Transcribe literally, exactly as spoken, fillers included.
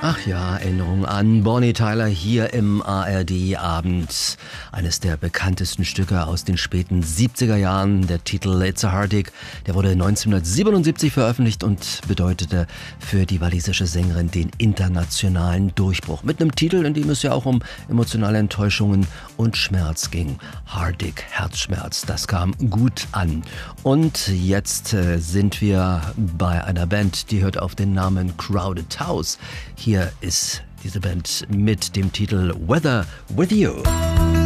Ach ja, Erinnerung an Bonnie Tyler hier im A R D-Abend. Eines der bekanntesten Stücke aus den späten siebziger Jahren. Der Titel It's a Heartache, der wurde neunzehnhundertsiebenundsiebzig veröffentlicht und bedeutete für die walisische Sängerin den internationalen Durchbruch. Mit einem Titel, in dem es ja auch um emotionale Enttäuschungen und Schmerz ging. Heartache, Herzschmerz, das kam gut an. Und jetzt äh, sind wir bei einer Band, die hört auf den Namen Crowded House. Hier ist diese Band mit dem Titel Weather With You.